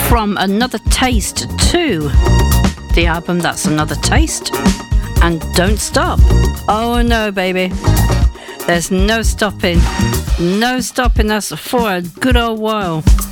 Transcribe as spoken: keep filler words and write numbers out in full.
from Another Taste to the album That's Another Taste and Don't Stop. Oh no, baby. There's no stopping. No stopping us for a good old while.